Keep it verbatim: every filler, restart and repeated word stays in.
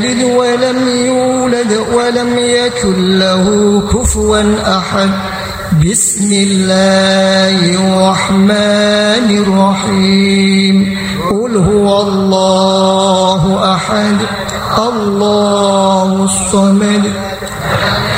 ولم يولد ولم يكن له كفوا أحد. بسم الله الرحمن الرحيم. قل هو الله أحد الله الصمد